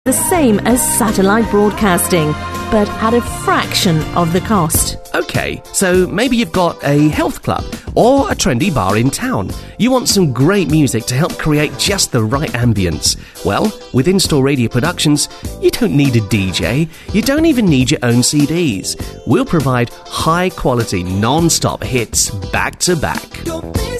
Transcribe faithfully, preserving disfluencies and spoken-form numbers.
The same as satellite broadcasting, but at a fraction of the cost. Okay, so maybe you've got a health club or a trendy bar in town. You want some great music to help create just the right ambience. Well, with In-Store Radio Productions, you don't need a D J. You don't even need your own C Ds. We'll provide high-quality, non-stop hits back to back. Don't be